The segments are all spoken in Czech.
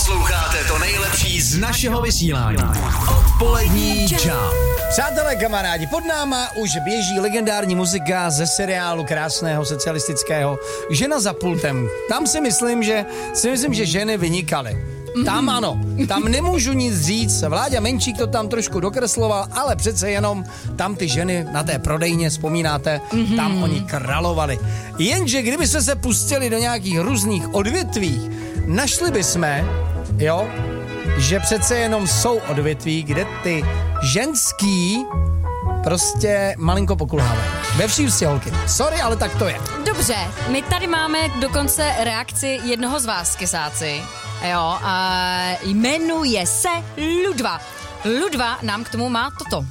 Posloucháte to nejlepší z našeho vysílání. Odpolední čau. Přátelé, kamarádi, pod náma už běží legendární muzika ze seriálu krásného socialistického Žena za pultem. Tam si myslím, že ženy vynikaly. Tam ano, tam nemůžu nic říct, Vláďa Menšík to tam trošku dokresloval, ale přece jenom tam ty ženy na té prodejně, vzpomínáte, tam oni královali. Jenže kdyby jsme se pustili do nějakých různých odvětví, našli bychom, že přece jenom jsou odvětví, kde ty ženský prostě malinko pokulhávají. Ve vší ústě, holky. Sorry, ale tak to je. Dobře, my tady máme dokonce reakci jednoho z vás, kesáci. Jo, a jmenuje se Ludva. Ludva nám k tomu má toto.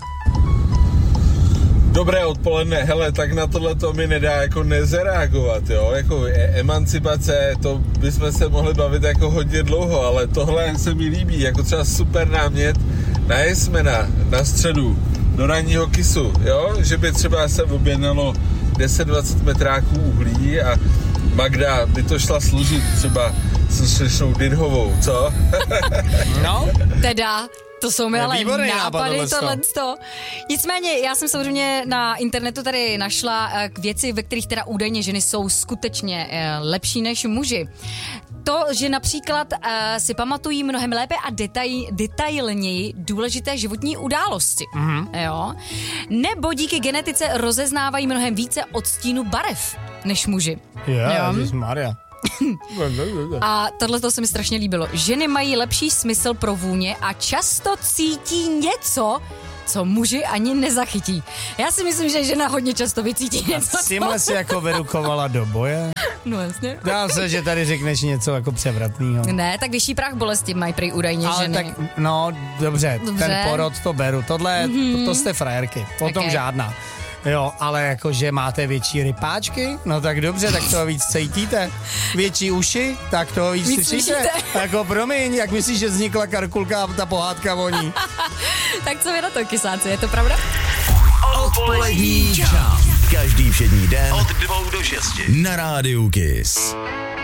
Dobré odpoledne, hele, tak na tohle to mi nedá jako nezareagovat, jo, jako emancipace, to bychom se mohli bavit jako hodně dlouho, ale tohle se mi líbí, jako třeba super námět na jesmena, na středu, do ranního kisu, jo, že by třeba se objednalo 10-20 metráků uhlí a Magda by to šla služit třeba s šlešnou Dynhovou, co? No, teda... To jsou mi ale nápady tohleto. Nicméně, já jsem samozřejmě na internetu tady našla k věci, ve kterých teda údajně ženy jsou skutečně lepší než muži. To, že například si pamatují mnohem lépe a detailněji důležité životní události. Jo? Nebo díky genetice rozeznávají mnohem více odstínů barev než muži. Ježišmarja. A tohle se mi strašně líbilo. Ženy mají lepší smysl pro vůně a často cítí něco, co muži ani nezachytí. Já si myslím, že žena hodně často vycítí něco. A tímhle si jako vyrukovala do boje? No jasně. Dá se, že tady řekneš něco jako převratného. Ne, tak vyšší práh bolesti mají prý údajně ale ženy. Tak, no, dobře, ten porod to beru. Tohle, to jste frajerky. Potom žádná. Jo, ale jakože máte větší rypáčky, no tak dobře, tak toho víc cítíte. Větší uši, tak toho víc slyšíte. Jako promiň, jak myslíš, že vznikla Karkulka a ta pohádka voní? Tak co vy na to, kysáci, je to pravda? Odpolední čau. Každý všední den od 2 do 6 na rádiu Kiss.